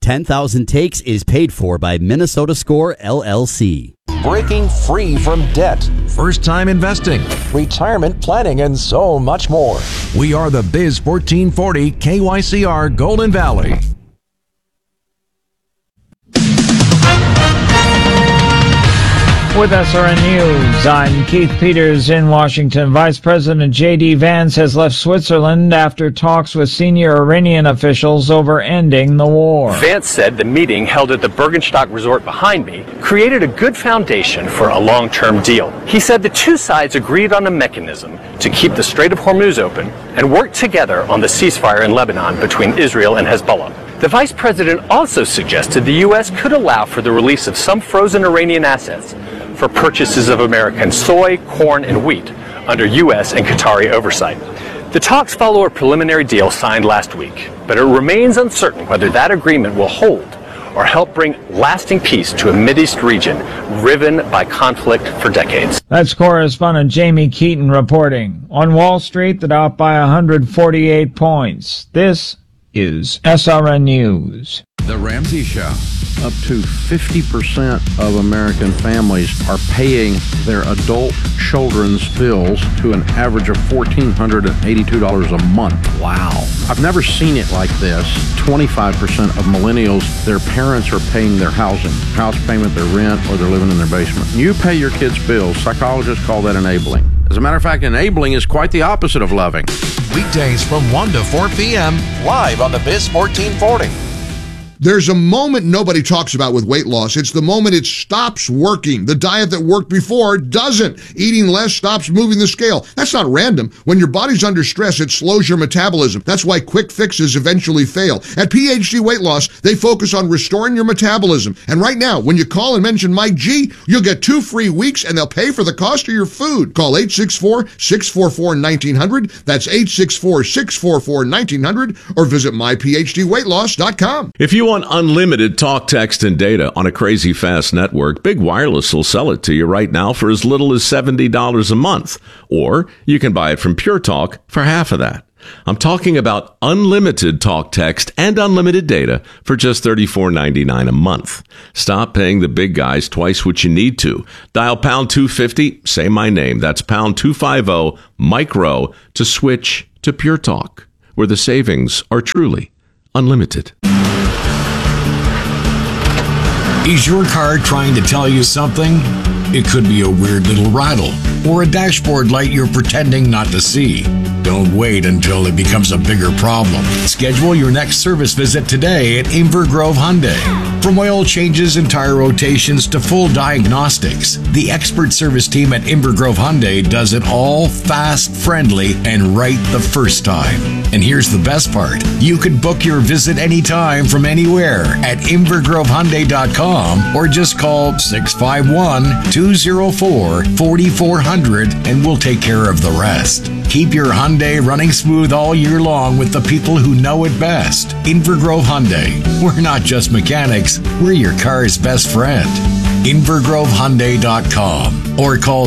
10,000 Takes is paid for by Minnesota Score, LLC. Breaking free from debt, first-time investing, retirement planning, and so much more. We are the Biz 1440 KYCR Golden Valley. With SRN News, I'm Keith Peters in Washington. Vice President J.D. Vance has left Switzerland after talks with senior Iranian officials over ending the war. Vance said the meeting held at the Bergenstock Resort behind me created a good foundation for a long-term deal. He said the two sides agreed on a mechanism to keep the Strait of Hormuz open and work together on the ceasefire in Lebanon between Israel and Hezbollah. The vice president also suggested the U.S. could allow for the release of some frozen Iranian assets for purchases of American soy, corn, and wheat under U.S. and Qatari oversight. The talks follow a preliminary deal signed last week, but it remains uncertain whether that agreement will hold or help bring lasting peace to a Mideast region riven by conflict for decades. That's correspondent Jamie Keaton reporting. On Wall Street, the Dow up by 148 points. This is SRN News. The Ramsey Show. Up to 50% of American families are paying their adult children's bills to an average of $1,482 a month. Wow. I've never seen it like this. 25% of millennials, their parents are paying their house payment, their rent, or they're living in their basement. You pay your kids' bills. Psychologists call that enabling. As a matter of fact, enabling is quite the opposite of loving. Weekdays from 1 to 4 p.m. Live on the Biz 1440. There's a moment nobody talks about with weight loss. It's the moment it stops working. The diet that worked before doesn't. Eating less stops moving the scale. That's not random. When your body's under stress, it slows your metabolism. That's why quick fixes eventually fail. At PhD Weight Loss, they focus on restoring your metabolism. And right now, when you call and mention Mike G, you'll get 2 free weeks and they'll pay for the cost of your food. Call 864-644-1900. That's 864-644-1900 or visit myphdweightloss.com. If you want unlimited talk, text, and data on a crazy fast network, Big Wireless will sell it to you right now for as little as $70 a month. Or you can buy it from Pure Talk for half of that. I'm talking about unlimited talk, text, and unlimited data for just $34.99 a month. Stop paying the big guys twice what you need to. Dial pound 250, say my name. That's pound 250 micro to switch to Pure Talk, where the savings are truly unlimited. Is your car trying to tell you something? It could be a weird little rattle or a dashboard light you're pretending not to see. Don't wait until it becomes a bigger problem. Schedule your next service visit today at Inver Grove Hyundai. From oil changes and tire rotations to full diagnostics, the expert service team at Inver Grove Hyundai does it all fast, friendly, and right the first time. And here's the best part. You can book your visit anytime from anywhere at invergrovehyundai.com or just call 651-204-4400 and we'll take care of the rest. Keep your Hyundai running smooth all year long with the people who know it best. Inver Grove Hyundai. We're not just mechanics, we're your car's best friend. invergrovehyundai.com or call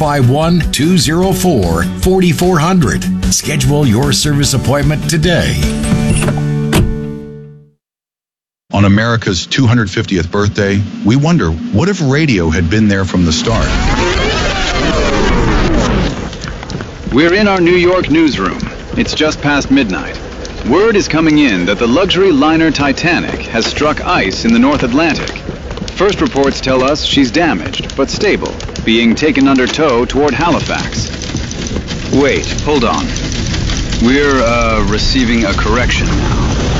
651-204-4400. Schedule your service appointment today. On America's 250th birthday, we wonder, what if radio had been there from the start? We're in our New York newsroom. It's just past midnight. Word is coming in that the luxury liner Titanic has struck ice in the North Atlantic. First reports tell us she's damaged, but stable, being taken under tow toward Halifax. Wait, hold on. We're, receiving a correction now.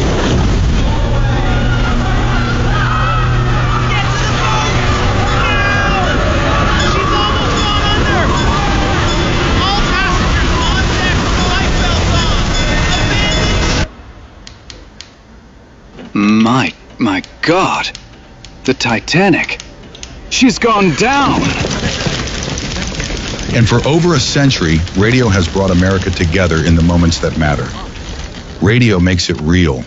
My God, the Titanic, she's gone down. And for over a century, radio has brought America together in the moments that matter. Radio makes it real.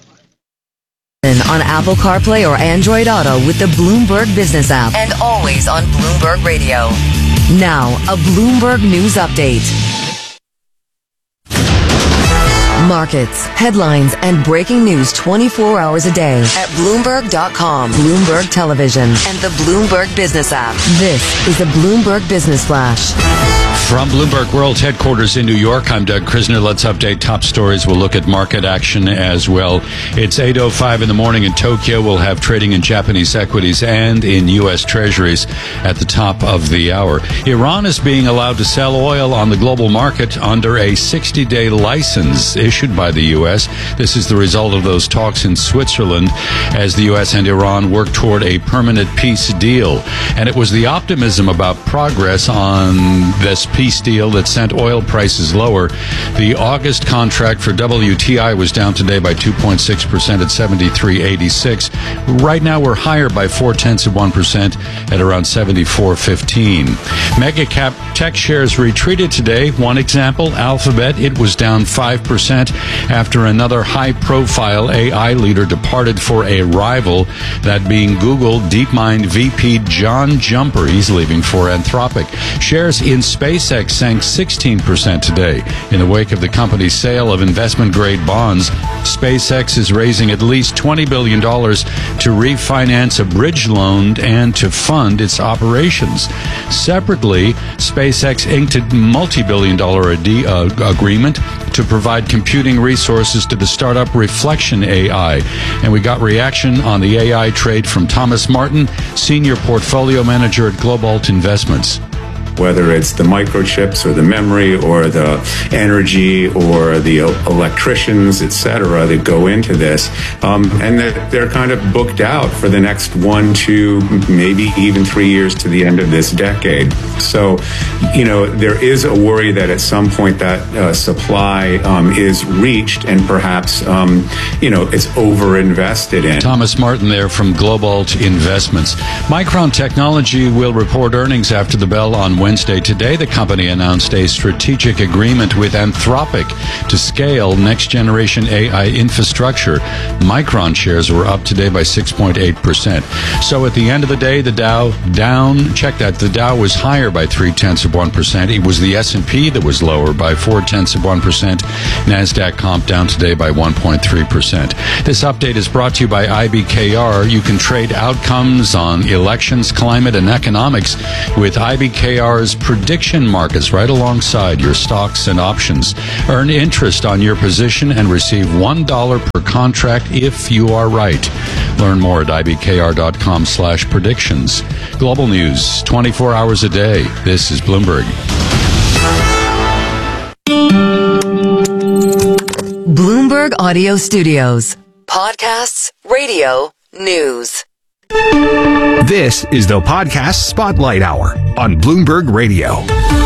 On Apple CarPlay or Android Auto with the Bloomberg Business app and always on Bloomberg Radio. Now, a Bloomberg News Update. Markets, headlines, and breaking news 24 hours a day at Bloomberg.com, Bloomberg Television, and the Bloomberg Business app. This is the Bloomberg Business Flash. From Bloomberg World Headquarters in New York, I'm Doug Krisner. Let's update top stories. We'll look at market action as well. It's 8:05 in the morning in Tokyo. We'll have trading in Japanese equities and in U.S. Treasuries at the top of the hour. Iran is being allowed to sell oil on the global market under a 60-day license issued by the U.S. This is the result of those talks in Switzerland as the U.S. and Iran work toward a permanent peace deal. And it was the optimism about progress on this peace deal that sent oil prices lower. The August contract for WTI was down today by 2.6% at 73.86. Right now we're higher by 0.4% at around 74.15. Mega cap tech shares retreated today. One example, Alphabet. It was down 5% after another high-profile AI leader departed for a rival, that being Google DeepMind VP John Jumper. He's leaving for Anthropic. Shares in SpaceX sank 16% today in the wake of the company's sale of investment-grade bonds. SpaceX is raising at least $20 billion to refinance a bridge loan and to fund its operations. Separately, SpaceX inked a multi-billion-dollar agreement to provide computing resources to the startup Reflection AI. And we got reaction on the AI trade from Thomas Martin, Senior Portfolio Manager at Globalt Investments. Whether it's the microchips or the memory or the energy or the electricians, et cetera, that go into this, and that they're kind of booked out for the next 1, 2, maybe even 3 years to the end of this decade. So, there is a worry that at some point that supply is reached and perhaps, it's overinvested in. Thomas Martin there from Globalt Investments. Micron Technology will report earnings after the bell on Wednesday. Today, the company announced a strategic agreement with Anthropic to scale next-generation AI infrastructure. Micron shares were up today by 6.8%. So at the end of the day, the Dow down. Check that. The Dow was higher by 0.3%. It was the S&P that was lower by 0.4%. NASDAQ comp down today by 1.3%. This update is brought to you by IBKR. You can trade outcomes on elections, climate, and economics with IBKR's prediction markets right alongside your stocks and options. Earn interest on your position and receive $1 per contract if you are right. Learn more at ibkr.com/predictions. Global news, 24 hours a day. This is Bloomberg. Bloomberg Audio Studios. Podcasts, radio, news. This is the Podcast Spotlight Hour on Bloomberg Radio.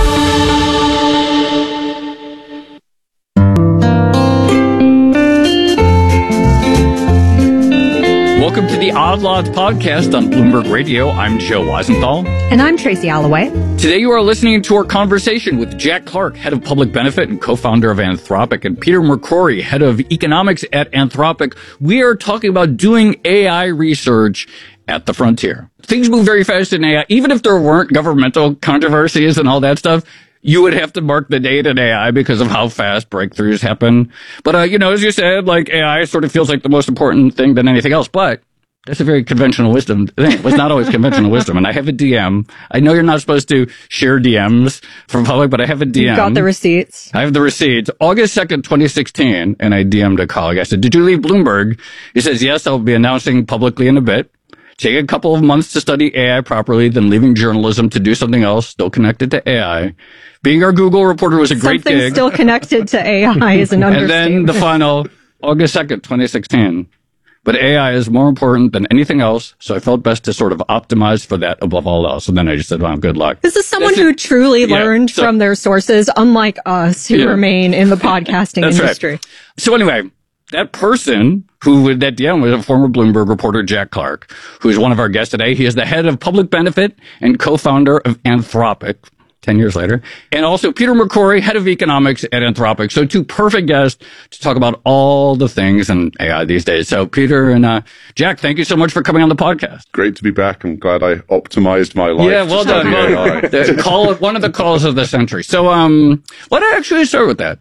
Welcome to the Odd Lots podcast on Bloomberg Radio. I'm Joe Weisenthal. And I'm Tracy Alloway. Today you are listening to our conversation with Jack Clark, head of public benefit and co-founder of Anthropic, and Peter McCrory, head of economics at Anthropic. We are talking about doing AI research at the frontier. Things move very fast in AI. Even if there weren't governmental controversies and all that stuff, you would have to mark the date in AI because of how fast breakthroughs happen. But, as you said, AI sort of feels like the most important thing than anything else. But that's a very conventional wisdom thing. It was not always conventional wisdom. And I have a DM. I know you're not supposed to share DMs from public, but I have a DM. You got the receipts. I have the receipts. August 2nd, 2016. And I DM'd a colleague. I said, "Did you leave Bloomberg?" He says, "Yes, I'll be announcing publicly in a bit. Take a couple of months to study AI properly, then leaving journalism to do something else, still connected to AI. Being our Google reporter was a great gig." Something still connected to AI is an understatement. And then the final, August 2nd, 2016. But AI is more important than anything else, so I felt best to sort of optimize for that above all else. And then I just said, well, good luck. This is someone who truly learned from their sources, unlike us who remain in the podcasting industry. Right. So anyway, that person who that DM was a former Bloomberg reporter, Jack Clark, who is one of our guests today. He is the head of public benefit and co-founder of Anthropic, 10 years later. And also Peter McCrory, head of economics at Anthropic. So two perfect guests to talk about all the things in AI these days. So Peter and Jack, thank you so much for coming on the podcast. Great to be back. I'm glad I optimized my life. Yeah, well done. One of the calls of the century. So why don't I actually start with that?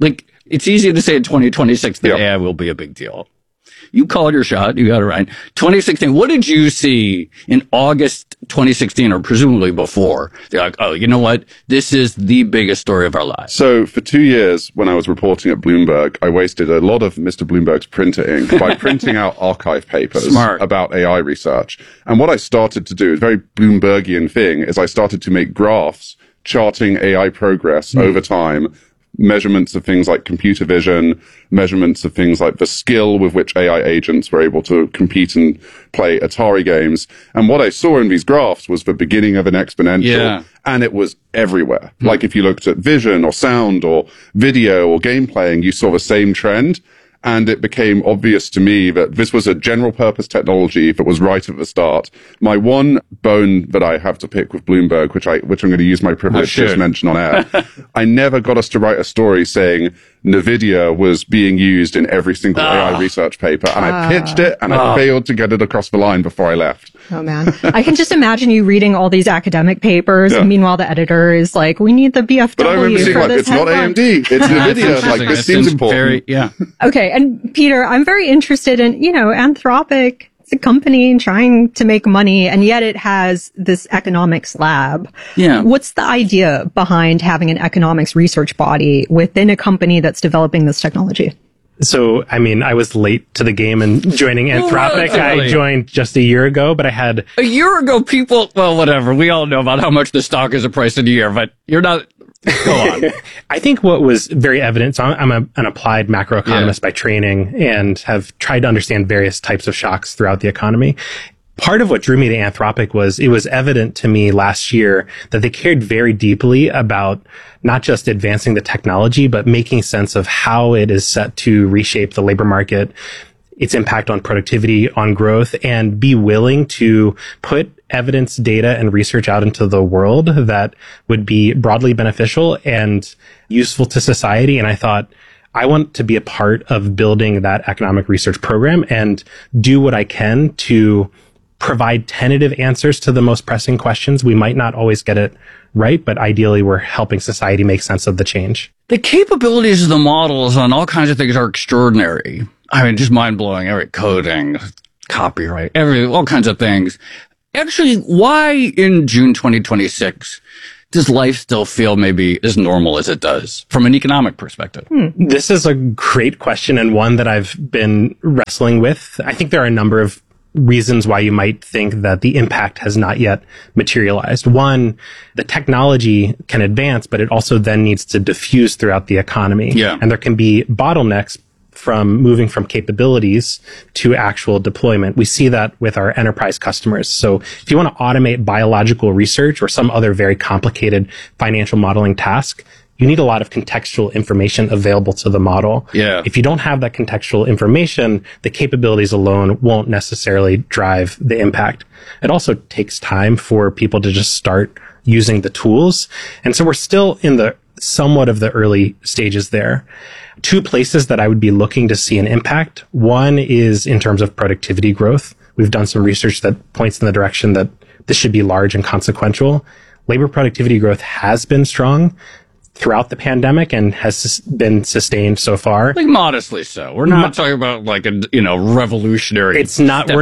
It's easy to say in 2026 that AI will be a big deal. You called your shot. You got it right. 2016. What did you see in August 2016, or presumably before? They're like, oh, you know what? This is the biggest story of our lives. So for 2 years, when I was reporting at Bloomberg, I wasted a lot of Mr. Bloomberg's printer ink by printing out archive papers about AI research. And what I started to do, a very Bloombergian thing, is I started to make graphs charting AI progress over time, measurements of things like computer vision, measurements of things like the skill with which AI agents were able to compete and play Atari games. And what I saw in these graphs was the beginning of an exponential, and it was everywhere. Like if you looked at vision or sound or video or game playing, you saw the same trend. And it became obvious to me that this was a general purpose technology that was right at the start. My one bone that I have to pick with Bloomberg, which I'm going to use my privilege to mention on air, I never got us to write a story saying NVIDIA was being used in every single AI research paper. And I pitched it and I failed to get it across the line before I left. Oh man. I can just imagine you reading all these academic papers and meanwhile the editor is like, we need the BFW but I remember seeing, for like, this it's not AMD, it's NVIDIA. Like, this seems important. Okay. And Peter, I'm very interested in, Anthropic. It's a company trying to make money, and yet it has this economics lab. Yeah. What's the idea behind having an economics research body within a company that's developing this technology? So, I mean, I was late to the game and joining Anthropic. I joined just a year ago, but I had... A year ago, people... Well, whatever. We all know about how much the stock is priced in a year, but you're not... Go on. I think what was very evident, so I'm an applied macroeconomist by training and have tried to understand various types of shocks throughout the economy. Part of what drew me to Anthropic was it was evident to me last year that they cared very deeply about not just advancing the technology, but making sense of how it is set to reshape the labor market, its impact on productivity, on growth, and be willing to put evidence, data, and research out into the world that would be broadly beneficial and useful to society. And I thought, I want to be a part of building that economic research program and do what I can to provide tentative answers to the most pressing questions. We might not always get it right, but ideally we're helping society make sense of the change. The capabilities of the models on all kinds of things are extraordinary. I mean, just mind-blowing. Coding, copyright, all kinds of things. Actually, why in June 2026 does life still feel maybe as normal as it does from an economic perspective? This is a great question and one that I've been wrestling with. I think there are a number of reasons why you might think that the impact has not yet materialized. One, the technology can advance, but it also then needs to diffuse throughout the economy. Yeah. And there can be bottlenecks from moving from capabilities to actual deployment. We see that with our enterprise customers. So if you want to automate biological research or some other very complicated financial modeling task, you need a lot of contextual information available to the model. Yeah. If you don't have that contextual information, the capabilities alone won't necessarily drive the impact. It also takes time for people to just start using the tools. And so we're still in the somewhat of the early stages there. Two places that I would be looking to see an impact. One is in terms of productivity growth. We've done some research that points in the direction that this should be large and consequential. Labor productivity growth has been strong throughout the pandemic and has been sustained so far. Like modestly so. We're not talking about like a, revolutionary. It's not, but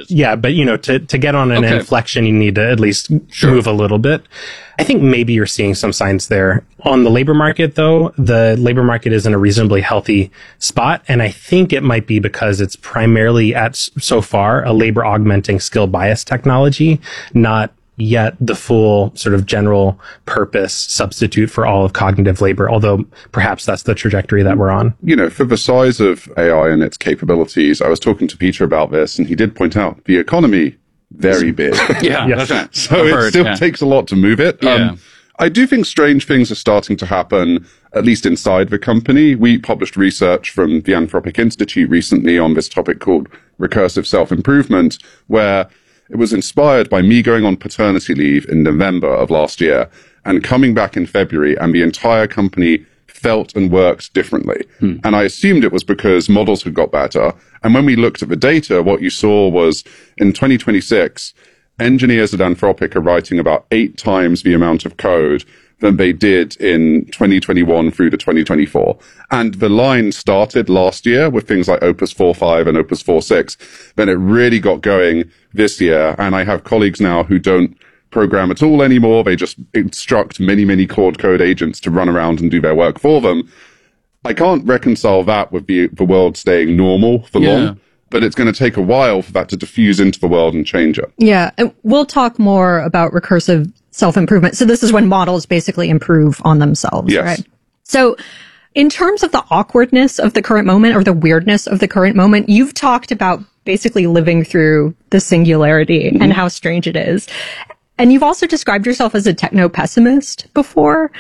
to get on an inflection, you need to at least move a little bit. I think maybe you're seeing some signs there. On the labor market, though, the labor market is in a reasonably healthy spot. And I think it might be because it's primarily so far, a labor augmenting skill bias technology, not yet the full sort of general purpose substitute for all of cognitive labor, although perhaps that's the trajectory that we're on. For the size of AI and its capabilities, I was talking to Peter about this, and he did point out the economy, very big. That's right. So it still takes a lot to move it. Yeah. I do think strange things are starting to happen, at least inside the company. We published research from the Anthropic Institute recently on this topic called recursive self-improvement, where it was inspired by me going on paternity leave in November of last year and coming back in February, and the entire company felt and worked differently. And I assumed it was because models had got better. And when we looked at the data, what you saw was in 2026, engineers at Anthropic are writing about 8 times the amount of code than they did in 2021 through to 2024. And the line started last year with things like Opus 4.5 and Opus 4.6. Then it really got going this year. And I have colleagues now who don't program at all anymore. They just instruct many Claude Code agents to run around and do their work for them. I can't reconcile that with the world staying normal for long, but it's going to take a while for that to diffuse into the world and change it. Yeah, and we'll talk more about recursive self-improvement. So this is when models basically improve on themselves, right? So in terms of the awkwardness of the current moment or the weirdness of the current moment, you've talked about basically living through the singularity and how strange it is. And you've also described yourself as a techno-pessimist before.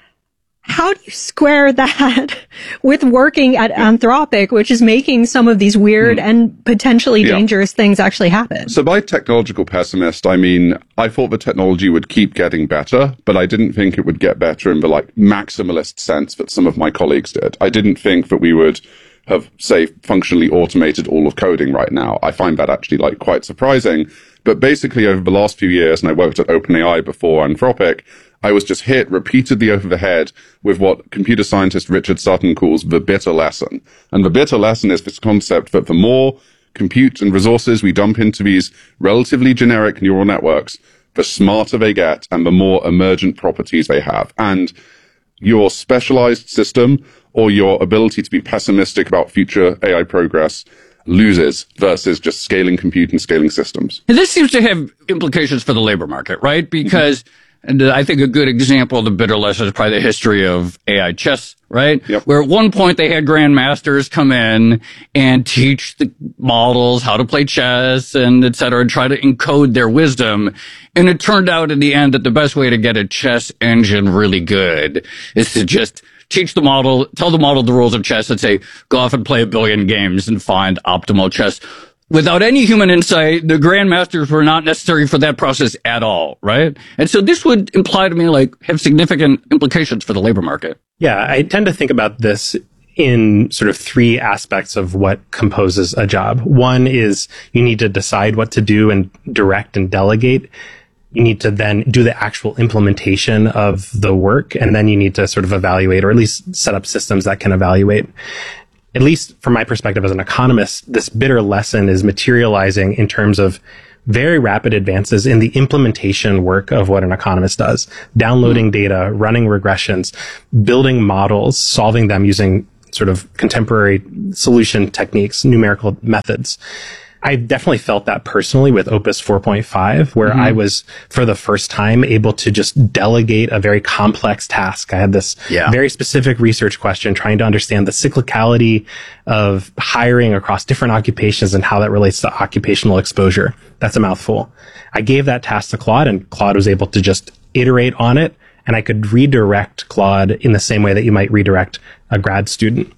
How do you square that with working at Anthropic, which is making some of these weird and potentially dangerous things actually happen? So by technological pessimist, I mean, I thought the technology would keep getting better, but I didn't think it would get better in the maximalist sense that some of my colleagues did. I didn't think that we would have, say, functionally automated all of coding right now. I find that actually quite surprising. But basically over the last few years, and I worked at OpenAI before Anthropic, I was just hit repeatedly over the head with what computer scientist Richard Sutton calls the bitter lesson. And the bitter lesson is this concept that the more compute and resources we dump into these relatively generic neural networks, the smarter they get and the more emergent properties they have. And your specialized system or your ability to be pessimistic about future AI progress loses versus just scaling compute and scaling systems. And this seems to have implications for the labor market, right? Because and I think a good example of the bitter lesson is probably the history of AI chess, right? Where at one point they had grandmasters come in and teach the models how to play chess and et cetera, and try to encode their wisdom. And it turned out in the end that the best way to get a chess engine really good is to just teach the model, tell the model the rules of chess and say, go off and play 1 billion games and find optimal chess. Without any human insight, the grandmasters were not necessary for that process at all, right? And so this would imply to me have significant implications for the labor market. Yeah, I tend to think about this in sort of 3 aspects of what composes a job. One is you need to decide what to do and direct and delegate. You need to then do the actual implementation of the work, and then you need to sort of evaluate, or at least set up systems that can evaluate. At least from my perspective as an economist, this bitter lesson is materializing in terms of very rapid advances in the implementation work of what an economist does. Downloading data, running regressions, building models, solving them using sort of contemporary solution techniques, numerical methods. I definitely felt that personally with Opus 4.5, where I was, for the first time, able to just delegate a very complex task. I had this very specific research question trying to understand the cyclicality of hiring across different occupations and how that relates to occupational exposure. That's a mouthful. I gave that task to Claude, and Claude was able to just iterate on it, and I could redirect Claude in the same way that you might redirect a grad student.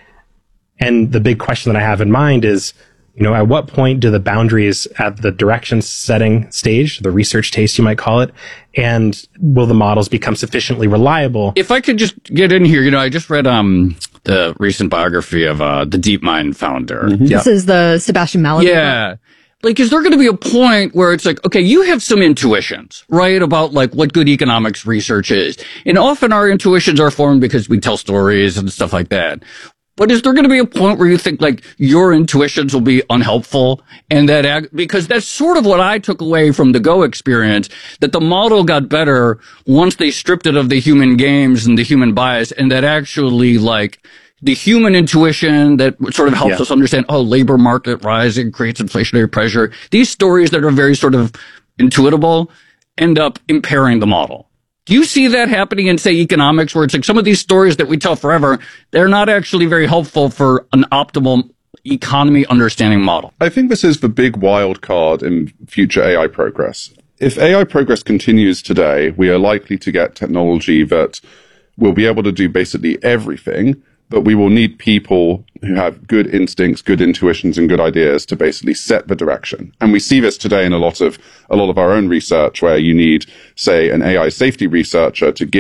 And the big question that I have in mind is, at what point do the boundaries at the direction setting stage, the research taste you might call it, and will the models become sufficiently reliable? If I could just get in here, I just read the recent biography of the DeepMind founder. This is the Sebastian Mallaby. Yeah. Is there going to be a point where it's okay, you have some intuitions, right, about what good economics research is. And often our intuitions are formed because we tell stories and stuff like that. But is there going to be a point where you think your intuitions will be unhelpful, and that because that's sort of what I took away from the Go experience, that the model got better once they stripped it of the human games and the human bias, and that actually the human intuition that sort of helps us understand, labor market rising creates inflationary pressure. These stories that are very sort of intuitable end up impairing the model. Do you see that happening in, say, economics, where it's some of these stories that we tell forever, they're not actually very helpful for an optimal economy understanding model? I think this is the big wild card in future AI progress. If AI progress continues today, we are likely to get technology that will be able to do basically everything, but we will need people who have good instincts, good intuitions, and good ideas to basically set the direction. And we see this today in a lot of our own research, where you need, say, an AI safety researcher to give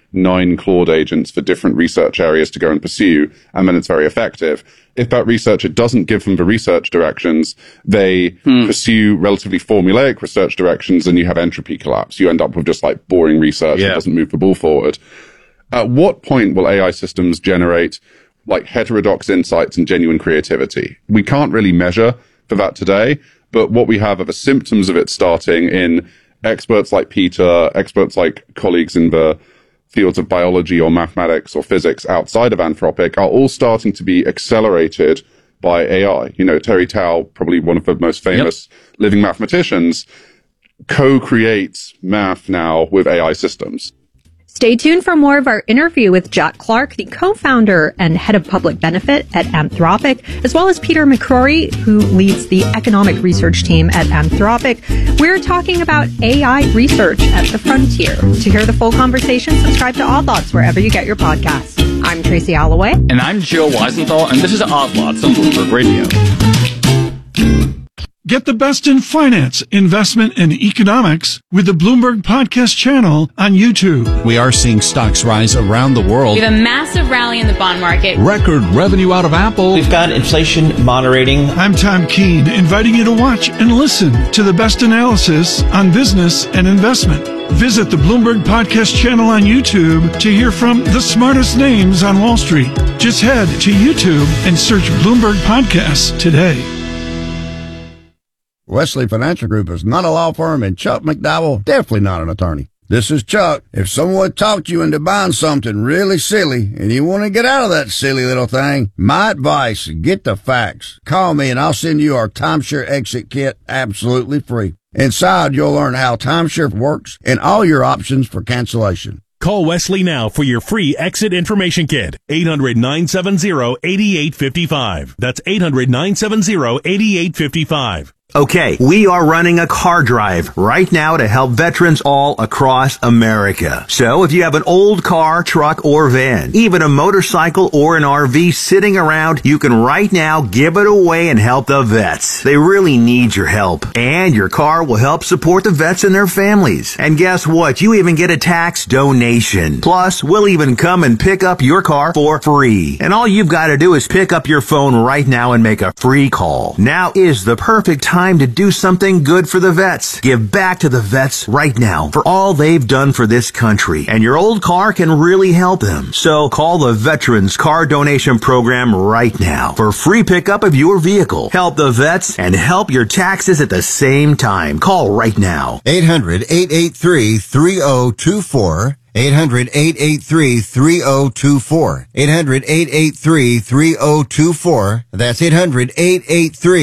9 Claude agents for different research areas to go and pursue, and then it's very effective. If that researcher doesn't give them the research directions, they pursue relatively formulaic research directions, and you have entropy collapse. You end up with just like boring research that doesn't move the ball forward. At what point will AI systems generate like heterodox insights and genuine creativity? We can't really measure for that today, but what we have are the symptoms of it starting in experts like Peter, experts like colleagues in the fields of biology or mathematics or physics outside of Anthropic are all starting to be accelerated by AI. You know, Terry Tao, probably one of the most famous living mathematicians, co-creates math now with AI systems. Stay tuned for more of our interview with Jack Clark, the co-founder and head of public benefit at Anthropic, as well as Peter McCrory, who leads the economic research team at Anthropic. We're talking about AI research at the frontier. To hear the full conversation, subscribe to Odd Lots wherever you get your podcasts. I'm Tracy Alloway. And I'm Joe Weisenthal, and this is Odd Lots on Bloomberg Radio. Get the best in finance, investment, and economics with the Bloomberg Podcast channel on YouTube. We are seeing stocks rise around the world. We have a massive rally in the bond market. Record revenue out of Apple. We've got inflation moderating. I'm Tom Keene, inviting you to watch and listen to the best analysis on business and investment. Visit the Bloomberg Podcast channel on YouTube to hear from the smartest names on Wall Street. Just head to YouTube and search Bloomberg Podcasts today. Wesley Financial Group is not a law firm, and Chuck McDowell, definitely not an attorney. This is Chuck. If someone talked you into buying something really silly and you want to get out of that silly little thing, my advice, get the facts. Call me and I'll send you our timeshare exit kit absolutely free. Inside, you'll learn how timeshare works and all your options for cancellation. Call Wesley now for your free exit information kit. 800-970-8855. That's 800-970-8855. Okay, we are running a car drive right now to help veterans all across America. So if you have an old car, truck, or van, even a motorcycle or an RV sitting around, you can right now give it away and help the vets. They really need your help. And your car will help support the vets and their families. And guess what? You even get a tax donation. Plus, we'll even come and pick up your car for free. And all you've got to do is pick up your phone right now and make a free call. Now is the perfect time to do something good for the vets. Give back to the vets right now for all they've done for this country. And your old car can really help them. So call the Veterans Car Donation Program right now for free pickup of your vehicle. Help the vets and help your taxes at the same time. Call right now. 800-883-3024. 800-883-3024. 800-883-3024. That's 800-883